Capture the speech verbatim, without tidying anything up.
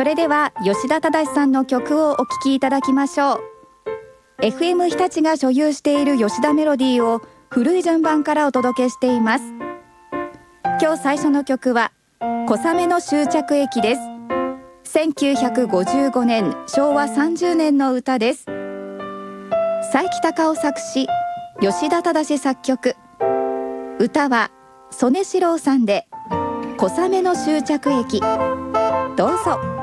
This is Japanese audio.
それでは吉田忠さんの曲をお聴きいただきましょう。 エフエム 日立が所有している吉田メロディーを古い順番からお届けしています。今日最初の曲は小雨の終着駅です。せんきゅうひゃくごじゅうごねんしょうわさんじゅうねんの歌です。佐伯隆夫作詞、吉田忠作曲。歌は曽根四郎さんで小雨の終着駅。どうぞ。